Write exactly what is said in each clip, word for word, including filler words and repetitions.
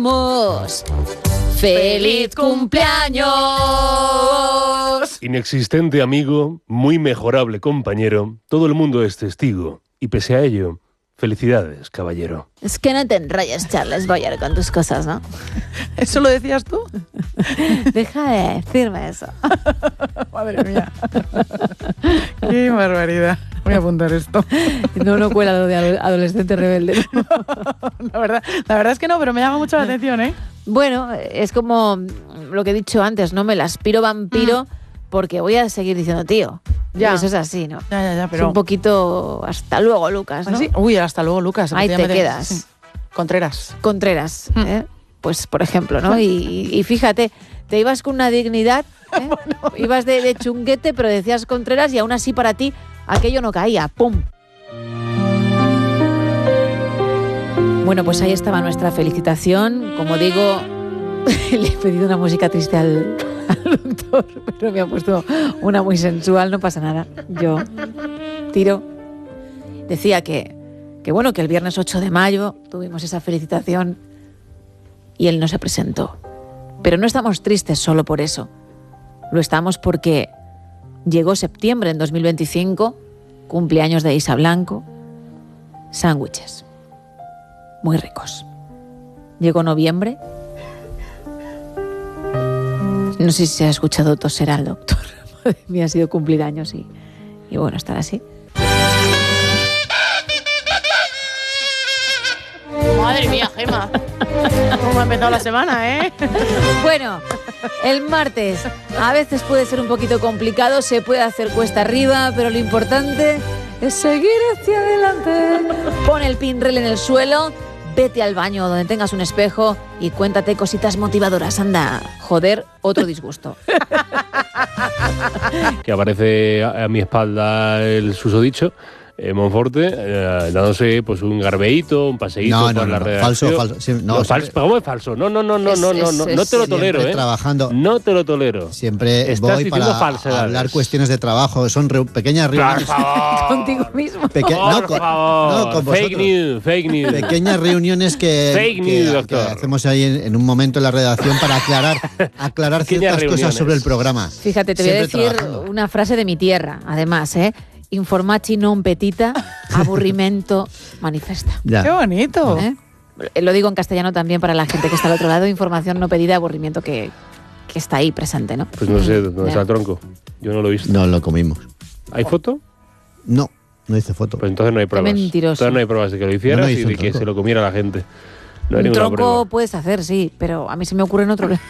¡Feliz cumpleaños! Inexistente amigo, muy mejorable compañero, todo el mundo es testigo. Y pese a ello, felicidades, caballero. Es que no te enrolles, Charles Boyer, con tus cosas, ¿no? ¿Eso lo decías tú? Deja de decirme eso. Madre mía. Qué barbaridad. Voy a apuntar esto. No, no cuela lo de adolescente rebelde. La verdad, la verdad es que no, pero me llama mucho la atención, ¿eh? Bueno, es como lo que he dicho antes, ¿no? Me la aspiro vampiro mm. porque voy a seguir diciendo tío. Ya. Eso es así, ¿no? Ya, ya, ya, pero... Es un poquito hasta luego, Lucas, ¿no? ¿Ah, sí? Uy, hasta luego, Lucas. Ahí te quedas. Sí. Contreras. Contreras, ¿eh? Pues, por ejemplo, ¿no? Y, y fíjate, te ibas con una dignidad, ¿eh? Bueno. Ibas de, de chunguete, pero decías Contreras y aún así para ti aquello no caía. ¡Pum! Bueno, pues ahí estaba nuestra felicitación. Como digo, le he pedido una música triste al, al doctor, pero me ha puesto una muy sensual, no pasa nada. Yo tiro. Decía que, que bueno, que el viernes ocho de mayo tuvimos esa felicitación y él no se presentó. Pero no estamos tristes solo por eso. Lo estamos porque llegó septiembre en dos mil veinticinco, cumpleaños de Isa Blanco, sándwiches. Muy ricos. Llegó noviembre. No sé si se ha escuchado toser al doctor. Madre mía, ha sido cumplir años y, y bueno, estar así. Madre mía, Gemma. ¿Cómo ha empezado la semana, eh? Bueno, el martes a veces puede ser un poquito complicado, se puede hacer cuesta arriba, pero lo importante es seguir hacia adelante. Pon el pinrel en el suelo, vete al baño donde tengas un espejo y cuéntate cositas motivadoras. Anda, joder, otro disgusto. Que aparece a, a mi espalda el susodicho, eh, Monforte, eh, dándose pues un garbeíto, un paseíto no, por no, la no, redacción. falso, falso. Sí, no, no, falso. ¿Cómo es falso? No, no, no, no, Es, no, no, es, no, es, no te lo tolero, siempre ¿eh? Trabajando. No te lo tolero. Siempre Estás voy diciendo para falsedades. hablar cuestiones de trabajo. Son re- pequeñas reuniones. Por favor. Contigo mismo. Peque- Por no, con, favor. no, con Fake vosotros. news, fake news. Pequeñas reuniones que, Fake que- news, que doctor. hacemos ahí en, en un momento en la redacción para aclarar, aclarar Pequeñas ciertas reuniones. cosas sobre el programa. Fíjate, te voy a Siempre decir trabajando. una frase de mi tierra, además, ¿eh? Informaci non petita, aburrimento manifesta. Ya. ¡Qué bonito! ¿Eh? Lo digo en castellano también para la gente que está al otro lado, información no pedida, aburrimiento que, que está ahí presente, ¿no? Pues no sé dónde Ya. está el tronco. Yo no lo he visto. No lo comimos. ¿Hay foto? No, no hice foto. Pues entonces no hay pruebas. mentiroso. Entonces no hay pruebas de que lo hicieras No, no y hizo de un que tronco. se lo comiera la gente. No hay Un ninguna tronco prueba. puedes hacer, sí, pero a mí se me ocurre en otro lado.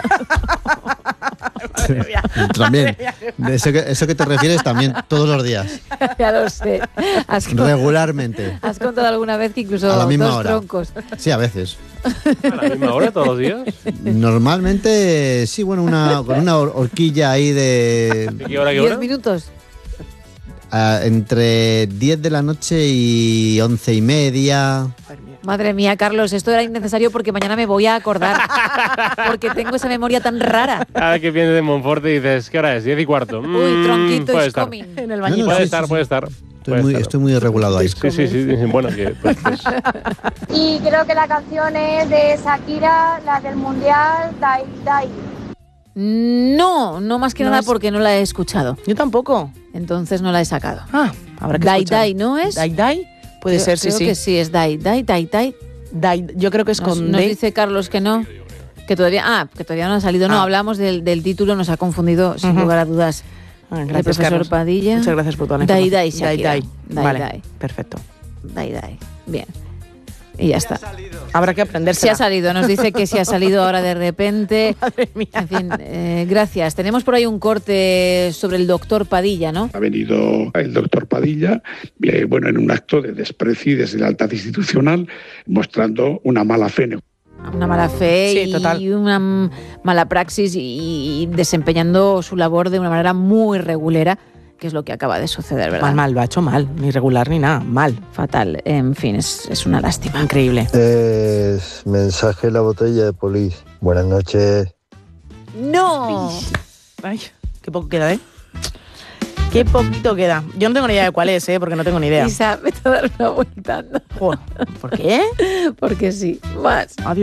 También. De eso, que, eso que te refieres también todos los días. Ya lo sé. Has, con- Regularmente. has contado alguna vez que incluso A la misma dos hora. troncos. Sí, a veces. ¿A la misma hora todos los días? Normalmente, sí, bueno, una, con una hor- horquilla ahí de ¿De qué hora, qué Diez hora? minutos. ah, entre diez de la noche y once y media. Madre mía, Carlos, esto era innecesario porque mañana me voy a acordar. Porque tengo esa memoria tan rara. Cada vez que piensas en Monforte dices, ¿qué hora es? Diez y cuarto. Uy, Mm, tronquito puede is estar. coming. En el No, bañito. no, Puede sí, estar, sí, puede sí. estar. Estoy puede muy, estar. estoy muy regulado ahí. Sí, sí, sí. Bueno, que pues, pues, Y creo que la canción es de Shakira, la del Mundial, Dai Dai. No, no más que No nada es- porque no la he escuchado. Yo tampoco. Entonces no la he sacado. Ah, habrá que Dai escuchar. Dai, ¿no es? Dai Dai. Puede Creo- ser, sí, creo sí. que sí, es Dai Dai, Dai Dai. Dai, yo creo que es Nos, con nos D. dice Carlos que no. Que todavía, ah, que todavía no ha salido. No, Ah. hablamos del, del título, nos ha confundido, sin Ujú. lugar a dudas. Ah, el gracias, profesor Carlos. Padilla. Muchas gracias por toda la Dai información. Dai, Shakira. Dai, Dai, vale, Dai. perfecto. Dai Dai. Bien. Y ya está. Habrá que aprenderse. Sí ha salido, nos dice que sí ha salido ahora de repente. Madre mía. En fin, eh, gracias. Tenemos por ahí un corte sobre el doctor Padilla, ¿no? Ha venido el doctor Padilla, eh, bueno, en un acto de desprecio y deslealtad institucional, mostrando una mala fe. Una mala fe Sí, y total. una mm, mala praxis y, y desempeñando su labor de una manera muy regulera, que es lo que acaba de suceder, ¿verdad? Mal, mal, lo ha hecho mal. Ni regular ni nada. Mal. Fatal. En fin, es, es una lástima. Increíble. Es mensaje en la botella de polis. Buenas noches. ¡No! Ay, qué poco queda, ¿eh? Qué poquito queda. Yo no tengo ni idea de cuál es, ¿eh? Porque no tengo ni idea. Isa, vete a dar una vuelta. anda. Joder, ¿por qué? Porque sí. Más. Adiós.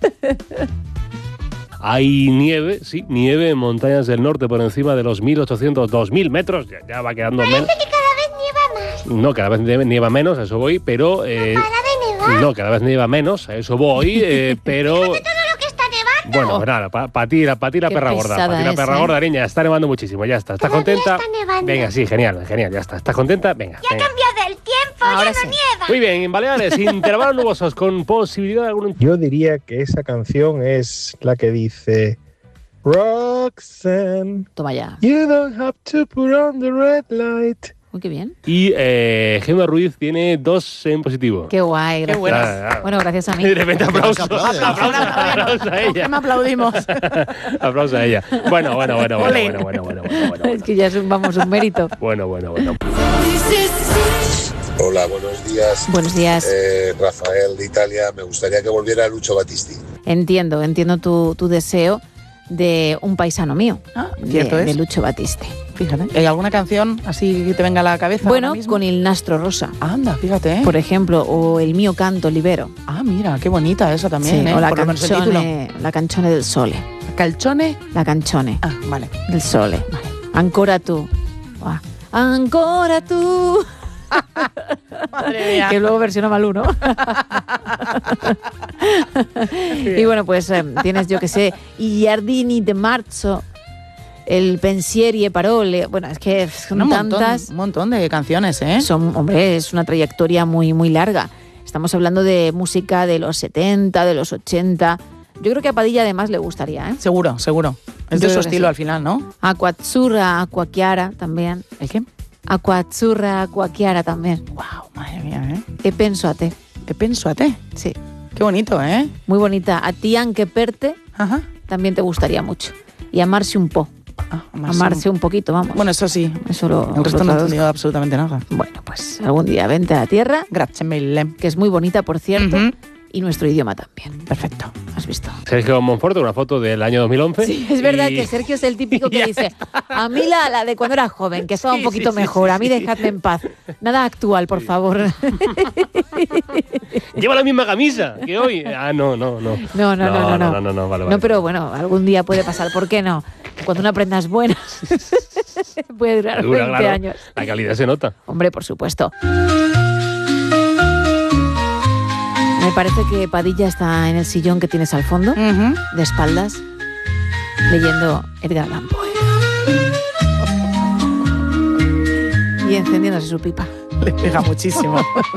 Hay nieve, sí, nieve en montañas del norte por encima de los mil ochocientos, dos mil metros. Ya, ya va quedando menos. Parece que cada vez nieva más. No, cada vez nieva, nieva menos, a eso voy, pero... Eh, ¿No para de nevar? no, cada vez nieva menos, a eso voy, eh, pero... Fíjate todo lo que está nevando. Bueno, pues nada, para pa ti, pa ti la Qué perra gorda. pesada Para ti la es, perra ¿eh? gorda, niña, está nevando muchísimo, ya está. ¿Estás Todavía contenta? está nevando. Venga, sí, genial, genial, ya está. ¿Estás contenta? Venga, Ya ha venga. cambiado el tiempo, Ahora ya sí. no nieva. Muy bien, en Baleares, intervalos nubosos con posibilidad de algún... Yo diría que esa canción es la que dice Roxanne, Toma ya. you don't have to put on the red light. Uy, qué bien. Y eh, Gemma Ruiz tiene dos en positivo. Qué guay, gracias. buena. Ah, ah. Bueno, gracias a mí. Y de repente aplauso. Aplaude. Aplauso, aplauso a ella. ¿Qué me aplaudimos? Aplauso a ella. Bueno, bueno, bueno, bueno, Ole. bueno, bueno, bueno, bueno, bueno, Es que ya es un, vamos, un mérito. bueno, bueno, bueno. Hola, buenos días. Buenos días. Eh, Rafael de Italia. Me gustaría que volviera Lucio Battisti. Entiendo, entiendo tu, tu deseo de un paisano mío, Ah, de, cierto es. de Lucio Battisti. Fíjate. ¿Hay alguna canción así que te venga a la cabeza? Bueno, ahora mismo? con il nastro rosa, Anda, fíjate, ¿eh? por ejemplo, o el mio canto libero. Ah, mira, qué bonita esa también, Sí, ¿eh? o la Por lo menos el título. canzone, la canzone del sole. ¿Calchone? La canzone Ah, vale. del sole. Ancora tu. Buah. Ancora tu. Madre mía. Que luego versiona Malú, ¿no? Y bueno, pues eh, tienes, yo que sé, I giardini de marzo, el pensieri e parole. Bueno, es que son un montón, tantas. un montón de canciones, ¿eh? Son, hombre, es una trayectoria muy, muy larga. Estamos hablando de música de los setenta, de los ochenta. Yo creo que a Padilla además le gustaría, ¿eh? Seguro, seguro. Es Yo de su creo que estilo sí. al final, ¿no? Acqua azzurra, acqua chiara también. ¿El qué? Acqua azzurra, acqua chiara también. Wow, madre mía, ¿eh? E penso a te. ¿Qué penso a te? Sí, Qué bonito, ¿eh? muy bonita. A ti anche per te Ajá. también te gustaría mucho. Y amarse un po. Ah, amarse Amarse un poquito, vamos. Bueno, eso sí. Eso lo, El resto lo no he traduzco. entendido absolutamente nada. Bueno, pues algún día vente a la tierra, Grazie mille. que es muy bonita, por cierto, Ujú. y nuestro idioma también. Perfecto. ¿Has visto? Sergio Monforte, una foto del año dos mil once. Sí, es verdad y- que Sergio es el típico que Ya. dice, a mí la, la de cuando era joven, que estaba Sí, un poquito sí, sí, mejor, sí, a mí sí. dejadme en paz. Nada actual, por favor. Lleva la misma camisa que hoy. Ah, no, no, no. No, no, no, no, no. no, no, no, vale, vale. No, pero bueno, algún día puede pasar, ¿por qué no? Cuando una prenda es buena, puede durar Dura, veinte claro. años. La calidad se nota. Hombre, por supuesto. Me parece que Padilla está en el sillón que tienes al fondo, Ujú. de espaldas, leyendo Edgar Allan Poe. Y encendiéndose su pipa. Le pega muchísimo.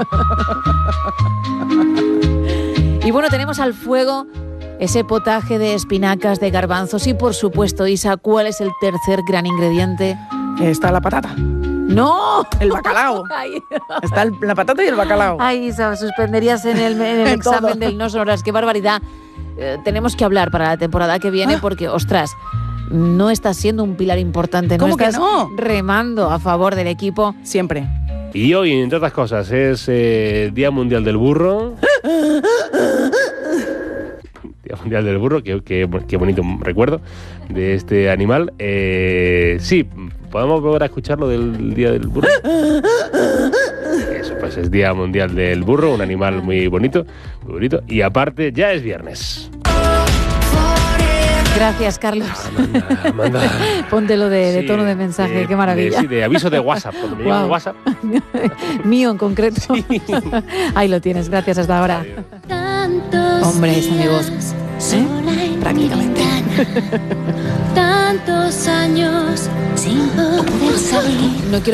Y bueno, tenemos al fuego ese potaje de espinacas, de garbanzos y, por supuesto, Isa, ¿cuál es el tercer gran ingrediente? Está la patata. ¡No! El bacalao. Ay, Está el- la patata y el bacalao. ay, Isa, suspenderías en el, en el En todo. examen del no sonoras. ¡Qué barbaridad! Eh, tenemos que hablar para la temporada que viene Ah. porque, ostras, no estás siendo un pilar importante. ¿Cómo no que estás no? remando a favor del equipo. Siempre. Y hoy, entre otras cosas, es eh, Día Mundial del Burro. Día Mundial del Burro, qué, qué- qué bonito recuerdo de este animal. Eh, sí, ¿podemos volver a escuchar lo del Día del Burro? Eso, pues es Día Mundial del Burro, un animal muy bonito, muy bonito. Y aparte, ya es viernes. Gracias, Carlos. Amanda, Amanda. Póntelo de, de Sí, tono de mensaje, de- qué maravilla. de- sí, de aviso de WhatsApp. Cuando me llega un Guau. WhatsApp. Mío en concreto. Ahí lo tienes, gracias hasta ahora. Hombres, amigos, ¿eh? Prácticamente. Tantos años sin poder salir. No quiero